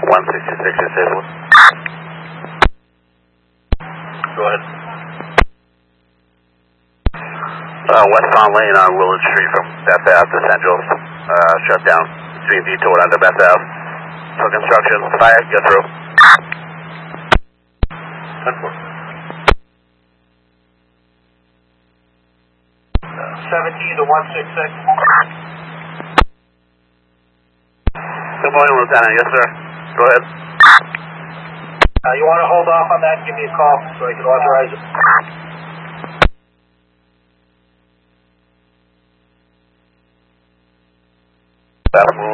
166, you're stable. Go ahead. Westbound lane on Willard Street from Beth Ave to Central. Shut down between Detour and under Beth Ave. For construction, fire, get through. 10-4. 17 to 166. Good morning, Lieutenant. Yes, sir. Go ahead. You want to hold off on that and give me a call so I can authorize it? That'll move